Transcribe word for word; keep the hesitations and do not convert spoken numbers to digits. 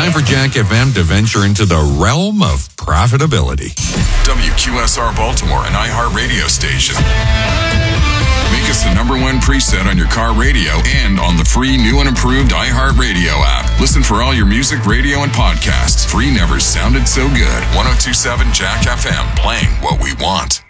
time for Jack F M to venture into the realm of profitability. W Q S R Baltimore, an iHeart radio station. Make us the number one preset on your car radio and on the free new and improved iHeart Radio app. Listen for all your music, radio, and podcasts. Free never sounded so good. ten twenty-seven Jack F M, playing what we want.